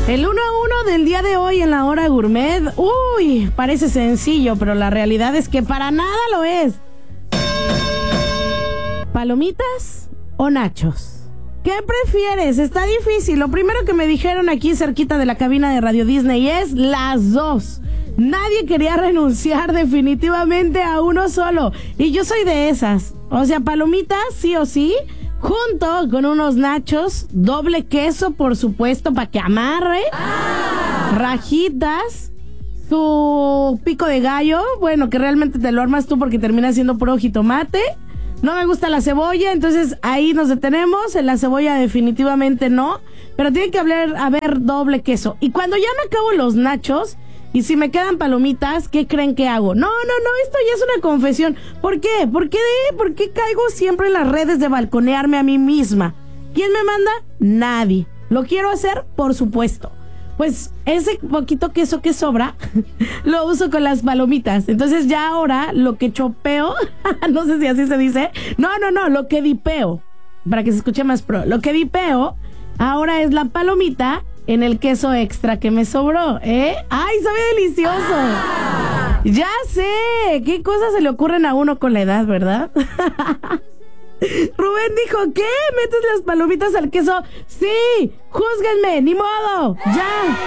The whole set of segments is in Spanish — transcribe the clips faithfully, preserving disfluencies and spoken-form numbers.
El uno a uno del día de hoy en la hora gourmet. Uy, parece sencillo, pero la realidad es que para nada lo es. ¿Palomitas o nachos? ¿Qué prefieres? Está difícil. Lo primero que me dijeron aquí cerquita de la cabina de Radio Disney es las dos. Nadie quería renunciar definitivamente a uno solo. Y yo soy de esas. O sea, palomitas sí o sí, junto con unos nachos, doble queso, por supuesto, para que amarre, ah. rajitas, su pico de gallo, bueno, que realmente te lo armas tú porque termina siendo puro jitomate. No me gusta la cebolla, entonces ahí nos detenemos. En la cebolla definitivamente no, pero tiene que haber, haber doble queso. Y cuando ya me acabo los nachos, y si me quedan palomitas, ¿qué creen que hago? No, no, no, esto ya es una confesión. ¿Por qué? ¿Por qué, de, ¿Por qué caigo siempre en las redes de balconearme a mí misma? ¿Quién me manda? Nadie. ¿Lo quiero hacer? Por supuesto. Pues ese poquito queso que sobra lo uso con las palomitas. Entonces ya ahora lo que chopeo, no sé si así se dice, no, no, no, lo que dipeo, para que se escuche más pro, lo que dipeo ahora es la palomita en el queso extra que me sobró, ¿eh? ¡Ay, sabe delicioso! ¡Ah! Ya sé, qué cosas se le ocurren a uno con la edad, ¿verdad? Rubén dijo, ¿qué? ¿Metes las palomitas al queso? ¡Sí! ¡Júzguenme! ¡Ni modo! ¡Ya!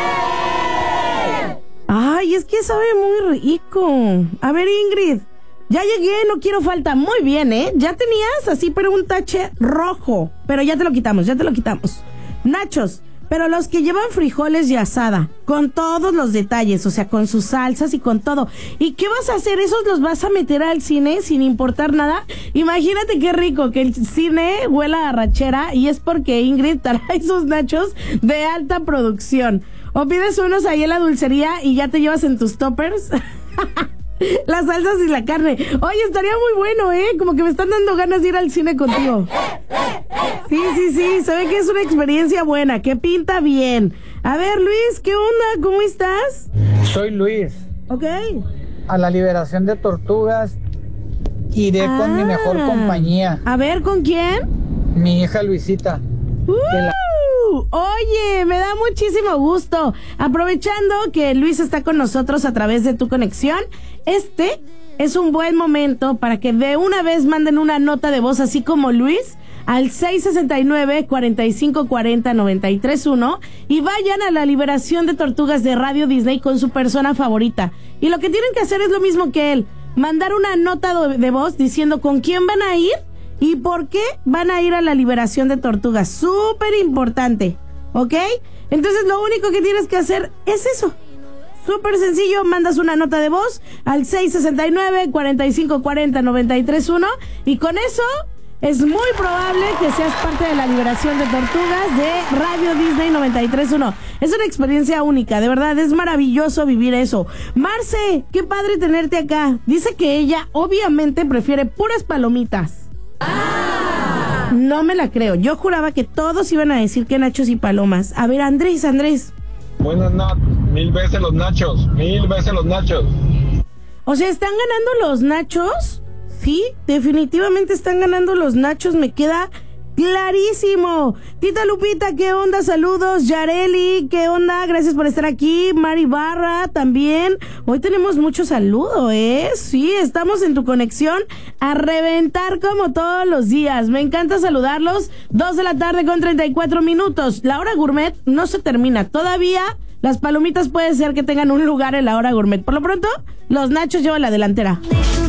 ¡Ay, es que sabe muy rico! A ver, Ingrid, ya llegué, no quiero falta. Muy bien, ¿eh? Ya tenías así, pero un tache rojo. Pero ya te lo quitamos, ya te lo quitamos. Nachos, pero los que llevan frijoles y asada, con todos los detalles, o sea, con sus salsas y con todo. ¿Y qué vas a hacer? ¿Esos los vas a meter al cine sin importar nada? Imagínate qué rico que el cine huela a rachera, y es porque Ingrid trae sus nachos de alta producción. O pides unos ahí en la dulcería y ya te llevas en tus toppers las salsas y la carne. Oye, estaría muy bueno, ¿eh? Como que me están dando ganas de ir al cine contigo. Sí, sí, sí, se ve que es una experiencia buena, que pinta bien. A ver, Luis, ¿qué onda? ¿Cómo estás? Soy Luis. Ok. A la liberación de tortugas iré ah, con mi mejor compañía. A ver, ¿con quién? Mi hija Luisita. Uh, la... Oye, me da muchísimo gusto. Aprovechando que Luis está con nosotros a través de tu conexión, este es un buen momento para que de una vez manden una nota de voz así como Luis al seis sesenta y nueve, cuarenta y cinco cuarenta, noventa y tres uno y vayan a la liberación de tortugas de Radio Disney con su persona favorita. Y lo que tienen que hacer es lo mismo que él, mandar una nota de voz diciendo con quién van a ir y por qué van a ir a la liberación de tortugas. Súper importante, ¿ok? Entonces lo único que tienes que hacer es eso. Súper sencillo, mandas una nota de voz al seis sesenta y nueve, cuarenta y cinco cuarenta, noventa y tres uno y con eso es muy probable que seas parte de la liberación de tortugas de Radio Disney noventa y tres uno. Es una experiencia única, de verdad, es maravilloso vivir eso. Marce, qué padre tenerte acá. Dice que ella obviamente prefiere puras palomitas. ¡Ah! No me la creo. Yo juraba que todos iban a decir que nachos y palomas. A ver, Andrés, Andrés. Buenas noches. Mil veces los nachos. Mil veces los nachos. O sea, ¿están ganando los nachos? Sí, definitivamente están ganando los nachos. Me queda clarísimo. Tita Lupita, ¿qué onda? Saludos. Yareli, ¿qué onda? Gracias por estar aquí. Mari Barra, también. Hoy tenemos mucho saludo, ¿eh? Sí, estamos en tu conexión a reventar como todos los días. Me encanta saludarlos. Dos de la tarde con treinta y cuatro minutos. La hora gourmet no se termina. Todavía las palomitas puede ser que tengan un lugar en la hora gourmet. Por lo pronto, los nachos llevan la delantera.